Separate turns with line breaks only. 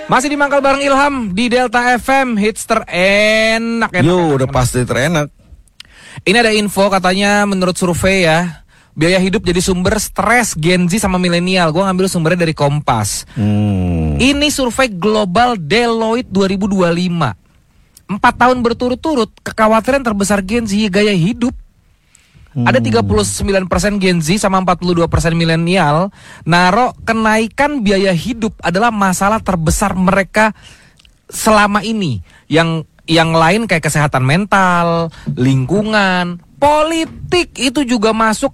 Masih di Mangkal bareng Ilham di Delta FM, hits terenak.
Yo, udah pasti terenak.
Ini ada info katanya menurut survei ya, biaya hidup jadi sumber stres Gen Z sama milenial. Gue ngambil sumbernya dari Kompas. Ini survei global Deloitte 2025. 4 tahun berturut-turut kekhawatiran terbesar Gen Z gaya hidup. Ada 39% Gen Z sama 42% milenial naro kenaikan biaya hidup adalah masalah terbesar mereka selama ini. Yang lain kayak kesehatan mental, lingkungan, politik itu juga masuk